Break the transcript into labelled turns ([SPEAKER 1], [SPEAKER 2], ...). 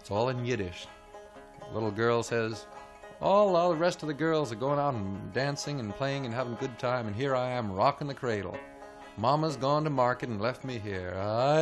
[SPEAKER 1] It's all in Yiddish. Little girl says, all the rest of the girls are going out and dancing and playing and having a good time, and here I am rocking the cradle. Mama's gone to market and left me here.